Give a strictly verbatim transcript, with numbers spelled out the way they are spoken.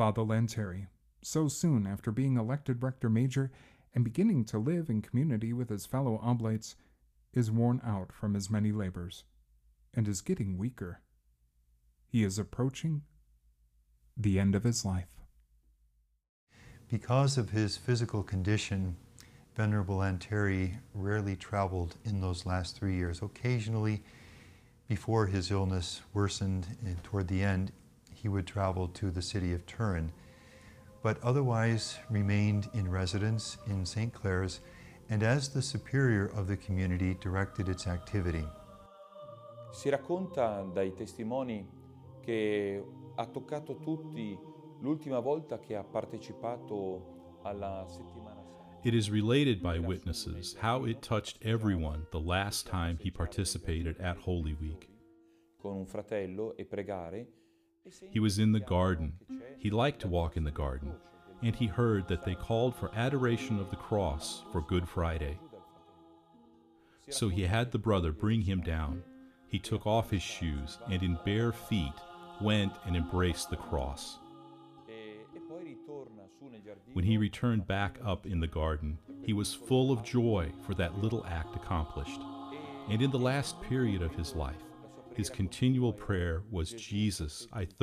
Father Lanteri, so soon after being elected rector major and beginning to live in community with his fellow oblates, is worn out from his many labors and is getting weaker. He is approaching the end of his life. Because of his physical condition, Venerable Lanteri rarely traveled in those last three years. Occasionally, before his illness worsened and toward the end, he would travel to the city of Turin, but otherwise remained in residence in Saint Clare's and as the superior of the community directed its activity. Si racconta dai testimoni che ha toccato tutti l'ultima volta che ha partecipato alla settimana. It is related by witnesses how it touched everyone the last time he participated at Holy Week. Con un fratello e pregare. He was in the garden. He liked to walk in the garden, and he heard that they called for adoration of the cross for Good Friday. So he had the brother bring him down. He took off his shoes and in bare feet went and embraced the cross. When he returned back up in the garden, he was full of joy for that little act accomplished. And in the last period of his life, his continual prayer was, "Jesus, I thirst."